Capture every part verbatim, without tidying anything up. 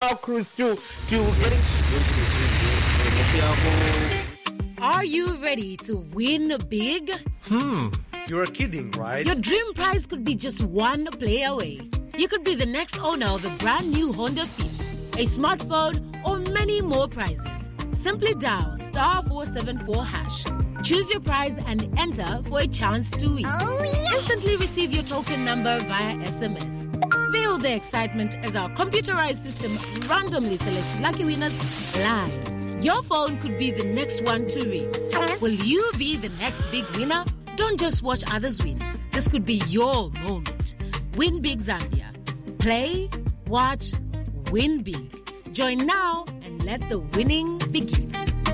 now cruise through to getting. Are you ready to win big? Hmm, you're kidding, right? Your dream prize could be just one play away. You could be the next owner of a brand new Honda Fit, a smartphone, or many more prizes. Simply dial star four seven four hash. Choose your prize and enter for a chance to win. Oh, yeah. Instantly receive your token number via S M S. Feel the excitement as our computerized system randomly selects lucky winners live. Your phone could be the next one to ring. Will you be the next big winner? Don't just watch others win. This could be your moment. Win Big Zambia. Play, watch, win big. Join now and let the winning begin.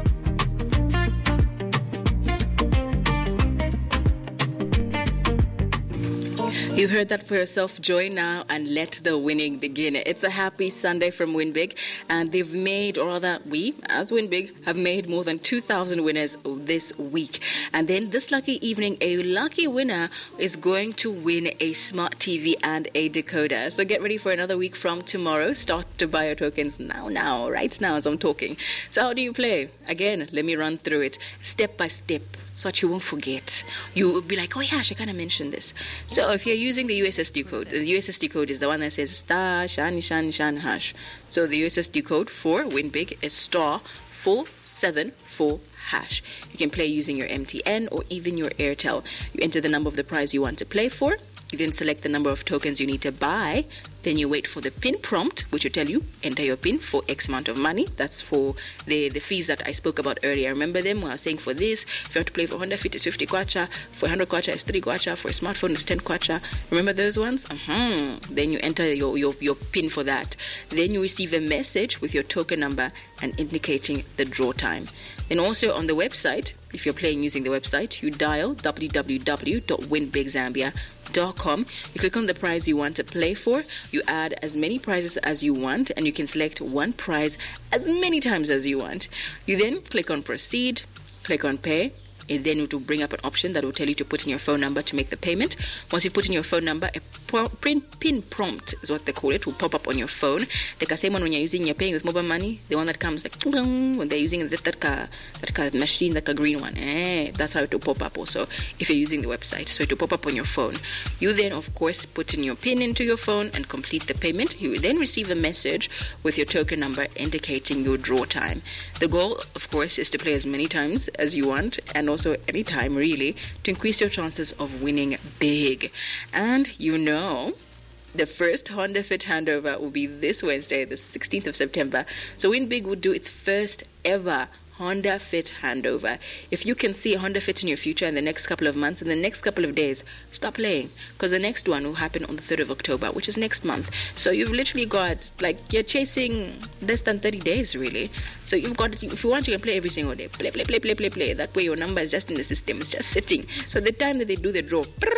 You heard that for yourself. Join now and let the winning begin. It's a happy Sunday from WinBig, and they've made, or rather we, as WinBig, have made more than two thousand winners this week. And then this lucky evening, a lucky winner is going to win a smart T V and a decoder. So get ready for another week from tomorrow. Start to buy your tokens now, now, right now as I'm talking. So how do you play? Again, let me run through it step by step, so that you won't forget. You will be like, oh yeah, she kind of mentioned this. So if you're using the U S S D code, the U S S D code is the one that says star shan shan shan hash. So the U S S D code for WinBig is star four seven four hash. You can play using your M T N or even your Airtel. You enter the number of the prize you want to play for. You then select the number of tokens you need to buy. Then you wait for the PIN prompt, which will tell you, enter your PIN for X amount of money. That's for the, the fees that I spoke about earlier. Remember them? When I was saying for this, if you want to play for Honda Fit, it's fifty kwacha. For one hundred kwacha, it's three kwacha. For a smartphone, it's ten kwacha. Remember those ones? Uh-huh. Then you enter your, your, your PIN for that. Then you receive a message with your token number and indicating the draw time. Then also on the website, if you're playing using the website, you dial w w w dot win big zambia dot com. You click on the prize you want to play for. You add as many prizes as you want, and you can select one prize as many times as you want. You then click on proceed, click on pay. It then will bring up an option that will tell you to put in your phone number to make the payment. Once you put in your phone number, a pin, pin prompt is what they call it, will pop up on your phone. The same one when you're using, you're paying with mobile money, the one that comes like when they're using that that, that, that machine, that green one. Eh, that's how it will pop up also if you're using the website. So it will pop up on your phone. You then, of course, put in your pin into your phone and complete the payment. You will then receive a message with your token number indicating your draw time. The goal, of course, is to play as many times as you want, and also anytime really, to increase your chances of winning big. And you know, the first Honda Fit handover will be this Wednesday, the sixteenth of September. So WinBig will do its first ever Honda Fit handover. If you can see a Honda Fit in your future in the next couple of months, in the next couple of days, stop playing, because the next one will happen on the third of October, which is next month. So you've literally got, like, you're chasing less than thirty days really. So you've got, if you want, you can play every single day. Play, play, play, play, play, play. That way your number is just in the system. It's just sitting. So the time that they do the draw,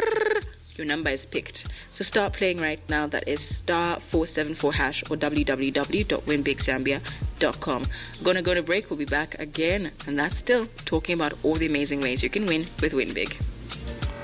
your number is picked. So start playing right now. That is star four seven four hash or w w w dot win big zambia dot com. Gonna go to break. We'll be back again. And that's still talking about all the amazing ways you can win with WinBig.